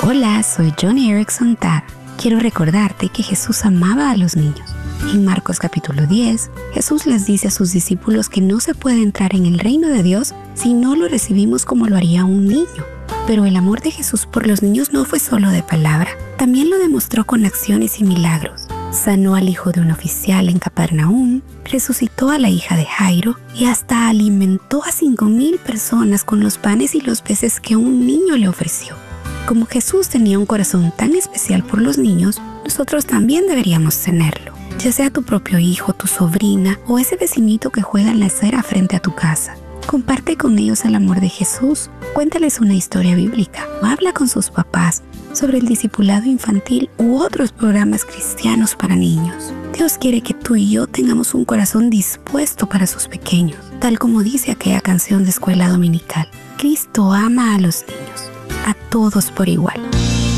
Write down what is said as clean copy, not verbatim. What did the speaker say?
Hola, soy Joni Eareckson Tada. Quiero recordarte que Jesús amaba a los niños. En Marcos capítulo 10, Jesús les dice a sus discípulos que no se puede entrar en el reino de Dios si no lo recibimos como lo haría un niño. Pero el amor de Jesús por los niños no fue solo de palabra, también lo demostró con acciones y milagros. Sanó al hijo de un oficial en Capernaum, resucitó a la hija de Jairo y hasta alimentó a 5,000 personas con los panes y los peces que un niño le ofreció. Como Jesús tenía un corazón tan especial por los niños, nosotros también deberíamos tenerlo. Ya sea tu propio hijo, tu sobrina o ese vecinito que juega en la acera frente a tu casa. Comparte con ellos el amor de Jesús, cuéntales una historia bíblica o habla con sus papás sobre el discipulado infantil u otros programas cristianos para niños. Dios quiere que tú y yo tengamos un corazón dispuesto para sus pequeños, tal como dice aquella canción de escuela dominical. Cristo ama a los niños, a todos por igual.